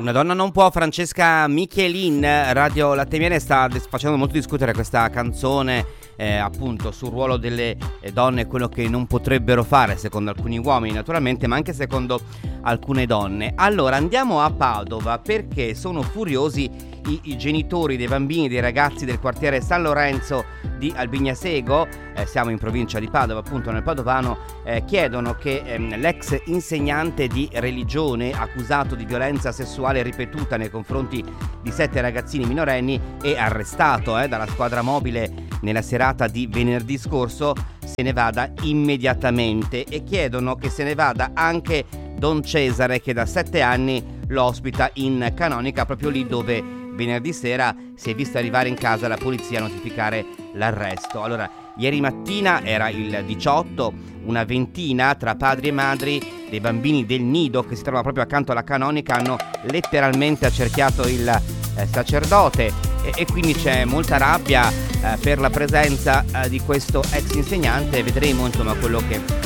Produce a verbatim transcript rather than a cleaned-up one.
Una donna non può. Francesca Michelin, Radio Latte e Miele, sta facendo molto discutere questa canzone eh, appunto sul ruolo delle eh, donne, quello che non potrebbero fare secondo alcuni uomini naturalmente, ma anche secondo alcune donne. Allora andiamo a Padova perché sono furiosi i, i genitori dei bambini, dei ragazzi del quartiere San Lorenzo di Albignasego, eh, siamo in provincia di Padova, appunto nel Padovano, eh, chiedono che ehm, l'ex insegnante di religione accusato di violenza sessuale ripetuta nei confronti di sette ragazzini minorenni e arrestato eh, dalla squadra mobile nella serata di venerdì scorso se ne vada immediatamente, e chiedono che se ne vada anche Don Cesare, che da sette anni lo ospita in canonica proprio lì dove venerdì sera si è vista arrivare in casa la polizia a notificare l'arresto. Allora, ieri mattina era il diciotto, una ventina tra padri e madri dei bambini del nido che si trova proprio accanto alla canonica hanno letteralmente accerchiato il eh, sacerdote e, e quindi c'è molta rabbia eh, per la presenza eh, di questo ex insegnante. Vedremo insomma quello che